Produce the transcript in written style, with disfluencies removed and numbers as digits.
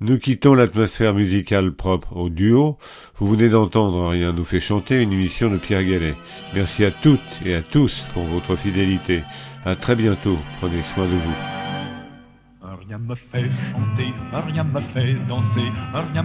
Nous quittons l'atmosphère musicale propre au duo. Vous venez d'entendre Rien nous fait chanter, une émission de Pierre Gallet. Merci à toutes et à tous pour votre fidélité. À très bientôt. Prenez soin de vous. Rien me fait chanter, rien me fait danser, rien